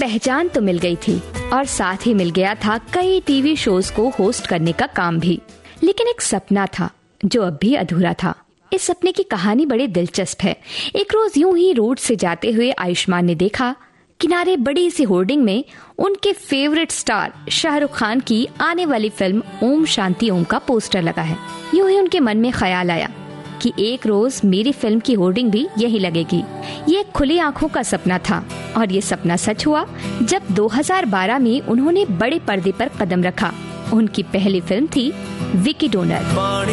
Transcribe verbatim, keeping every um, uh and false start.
पहचान तो मिल गई थी और साथ ही मिल गया था कई टीवी शोज को होस्ट करने का काम भी। लेकिन एक सपना था जो अब भी अधूरा था। इस सपने की कहानी बड़ी दिलचस्प है। एक रोज यूं ही रोड से जाते हुए आयुष्मान ने देखा किनारे बड़ी सी होर्डिंग में उनके फेवरेट स्टार शाहरुख खान की आने वाली फिल्म ओम शांति ओम का पोस्टर लगा है। यूं ही उनके मन में ख्याल आया कि एक रोज मेरी फिल्म की होर्डिंग भी यही लगेगी। ये एक खुली आंखों का सपना था और ये सपना सच हुआ जब दो हज़ार बारह में उन्होंने बड़े पर्दे पर कदम रखा। उनकी पहली फिल्म थी विकी डोनर।